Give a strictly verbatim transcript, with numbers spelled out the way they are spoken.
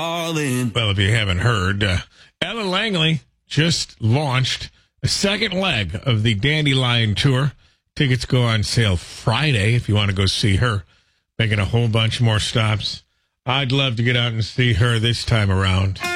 All in. Well, if you haven't heard, uh, Ella Langley just launched a second leg of the Dandelion Tour. Tickets go on sale Friday if you want to go see her, making a whole bunch more stops. I'd love to get out and see her this time around.